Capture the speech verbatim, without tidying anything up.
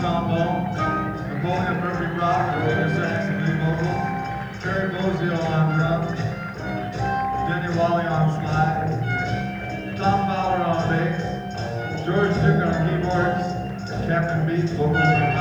trombone, Napoleon Murphy Rock, tenor sax and lead vocal, Terry Bozio on drums, Denny Wally on slide, Tom Fowler on bass, George Duke on keyboards, Captain Beats vocals.